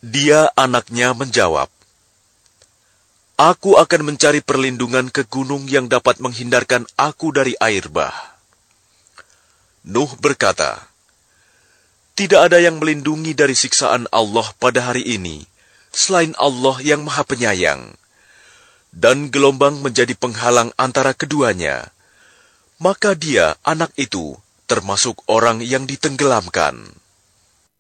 Dia anaknya menjawab, "Aku akan mencari perlindungan ke gunung yang dapat menghindarkan aku dari air bah." Nuh berkata, "Tidak ada yang melindungi dari siksaan Allah pada hari ini, selain Allah yang Maha Penyayang." Dan gelombang menjadi penghalang antara keduanya. Maka dia, anak itu, termasuk orang yang ditenggelamkan.